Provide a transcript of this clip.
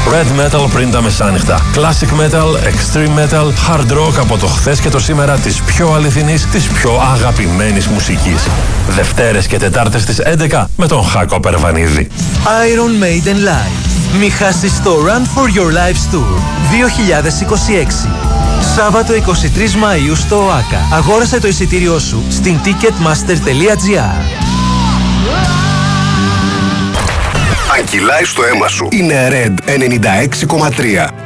Red metal πριν τα μεσάνυχτα. Classic metal, extreme metal, hard rock από το χθες και το σήμερα της πιο αληθινής, της πιο αγαπημένης μουσικής. Δευτέρες και Τετάρτες στις 11 με τον Χάκο Περβανίδη. Iron Maiden Live. Μη χάσεις το Run for Your Lives Tour 2026. Σάββατο 23 Μαΐου στο ΟΑΚΑ. Αγόρασε το εισιτήριό σου στην ticketmaster.gr. Αν κυλάει στο αίμα σου, είναι Red 96,3.